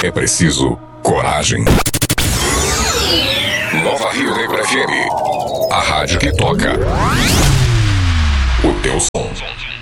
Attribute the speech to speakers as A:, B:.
A: É preciso coragem. Nova Rio Negro FM, a rádio que toca o teu som.